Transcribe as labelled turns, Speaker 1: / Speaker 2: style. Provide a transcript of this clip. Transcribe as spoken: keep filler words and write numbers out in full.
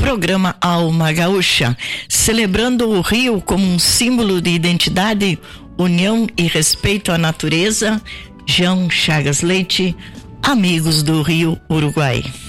Speaker 1: Programa Alma Gaúcha, celebrando o rio como um símbolo de identidade, união e respeito à natureza. João Chagas Leite, Amigos do Rio Uruguai.